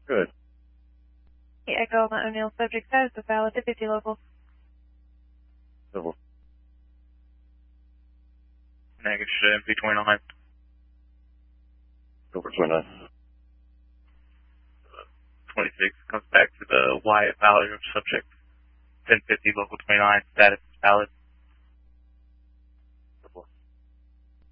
Good. The Echo Lima O'Neill subject status is valid to 50 local. Civil. Negative MP29. Over 29. 26 comes back to the Wyatt Valley subject. 1050 local 29 status is valid.